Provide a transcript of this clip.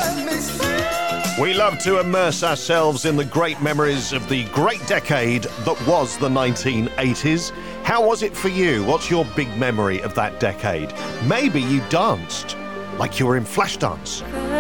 We love to immerse ourselves in the great memories of the great decade that was the 1980s. How was it for you? What's your big memory of that decade? Maybe you danced like you were in Flashdance.